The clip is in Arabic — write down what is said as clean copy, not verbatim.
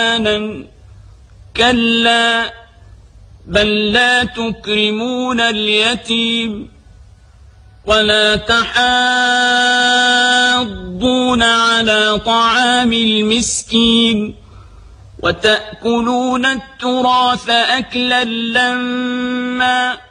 كلا بل لا تكرمون اليتيم ولا تحاضون على طعام المسكين وتأكلون التراث أكلا لما